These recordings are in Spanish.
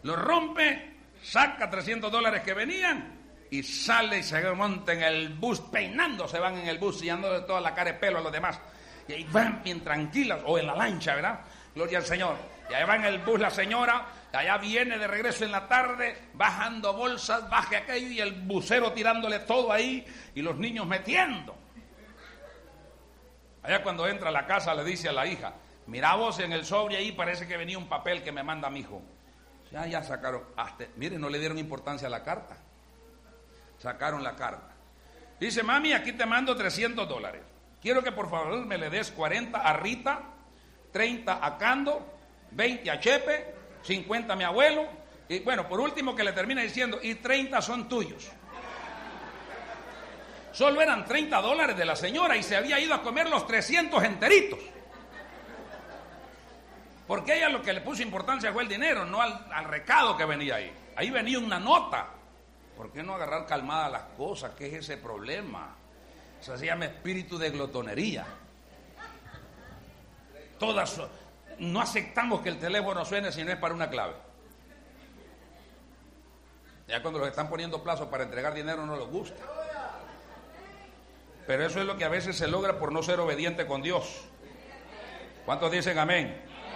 lo rompe, saca $300 que venían y sale y se monta en el bus, peinándose van en el bus y dándole toda la cara de pelo a los demás. Y ahí van bien tranquilas, o en la lancha, ¿verdad? Gloria al Señor. Y ahí va en el bus la señora, allá viene de regreso en la tarde, bajando bolsas, baje aquello, y el busero tirándole todo ahí, y los niños metiendo. Allá cuando entra a la casa le dice a la hija: mira vos, en el sobre ahí parece que venía un papel que me manda mi hijo. Ya sacaron, mire, no le dieron importancia a la carta. Sacaron la carta. Dice: mami, aquí te mando $300. Quiero que por favor me le des 40 a Rita, 30 a Cando, 20 a Chepe, 50 a mi abuelo, y bueno, por último que le termina diciendo: y 30 son tuyos. Solo eran $30 de la señora y se había ido a comer los 300 enteritos. Porque ella lo que le puso importancia fue el dinero, no al recado que venía ahí. Ahí venía una nota. ¿Por qué no agarrar calmada las cosas? ¿Qué es ese problema? Eso se llama espíritu de glotonería. No aceptamos que el teléfono suene si no es para una clave. Ya cuando los están poniendo plazos para entregar dinero no les gusta. Pero eso es lo que a veces se logra por no ser obediente con Dios. ¿Cuántos dicen amén?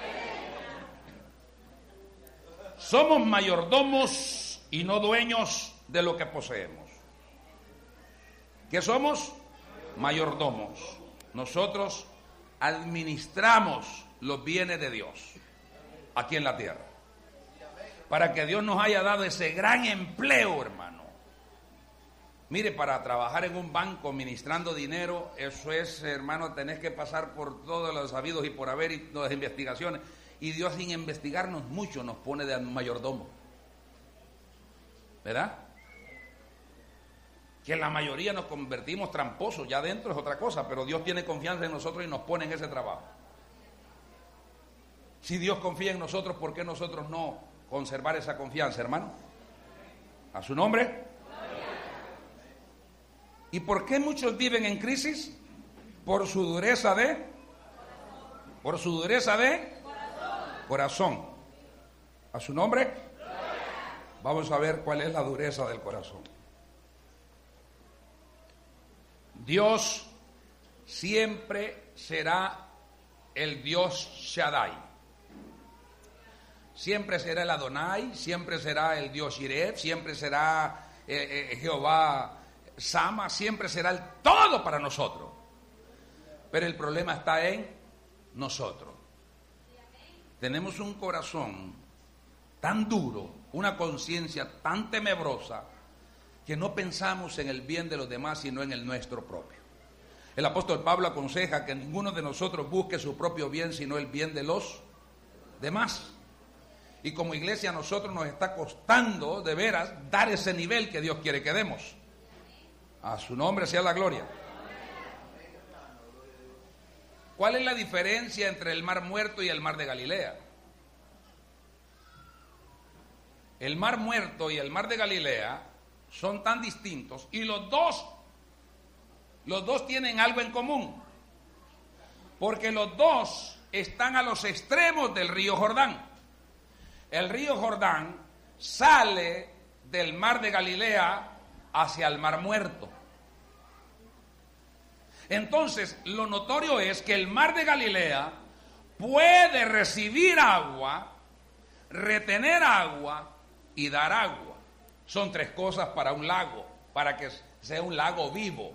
Somos mayordomos y no dueños de lo que poseemos. ¿Qué somos? Mayordomos. Nosotros administramos los bienes de Dios aquí en la tierra. Para que Dios nos haya dado ese gran empleo, hermano. Mire, para trabajar en un banco ministrando dinero, eso es, hermano, tenés que pasar por todos los sabidos y por haber y las investigaciones. Y Dios, sin investigarnos mucho, nos pone de mayordomo. ¿Verdad? Que la mayoría nos convertimos tramposos, ya adentro es otra cosa, pero Dios tiene confianza en nosotros y nos pone en ese trabajo. Si Dios confía en nosotros, ¿por qué nosotros no conservar esa confianza, hermano? ¿A su nombre? ¿Y por qué muchos viven en crisis? Por su dureza de corazón. ¿A su nombre? Vamos a ver cuál es la dureza del corazón. Dios siempre será el Dios Shaddai. Siempre será el Adonai, siempre será el Dios Jireh, siempre será Jehová Sama, siempre será el todo para nosotros. Pero el problema está en nosotros. Tenemos un corazón tan duro, una conciencia tan tenebrosa, que no pensamos en el bien de los demás, sino en el nuestro propio. El apóstol Pablo aconseja que ninguno de nosotros busque su propio bien, sino el bien de los demás. Y como iglesia a nosotros nos está costando de veras dar ese nivel que Dios quiere que demos. A su nombre sea la gloria. ¿Cuál es la diferencia entre el mar Muerto y el mar de Galilea? El mar Muerto y el mar de Galilea son tan distintos y los dos tienen algo en común, porque los dos están a los extremos del río Jordán. El río Jordán sale del mar de Galilea hacia el mar Muerto. Entonces, lo notorio es que el mar de Galilea puede recibir agua, retener agua y dar agua. Son tres cosas para un lago, para que sea un lago vivo.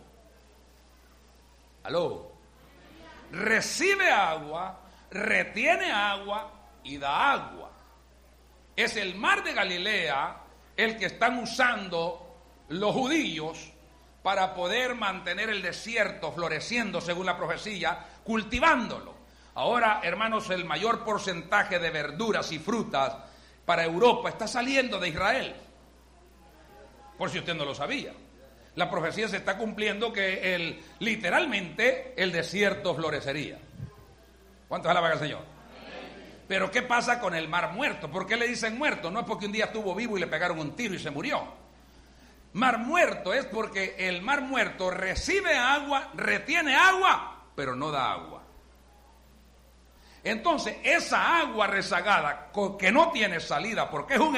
¿Aló? Recibe agua, retiene agua y da agua. Es el mar de Galilea el que están usando los judíos para poder mantener el desierto floreciendo, según la profecía, cultivándolo. Ahora, hermanos, el mayor porcentaje de verduras y frutas para Europa está saliendo de Israel. Por si usted no lo sabía. La profecía se está cumpliendo que literalmente el desierto florecería. ¿Cuántos alaban al Señor? Pero ¿qué pasa con el mar Muerto? ¿Por qué le dicen muerto? No es porque un día estuvo vivo y le pegaron un tiro y se murió. Mar Muerto es porque el mar Muerto recibe agua, retiene agua, pero no da agua. Entonces, esa agua rezagada que no tiene salida porque es un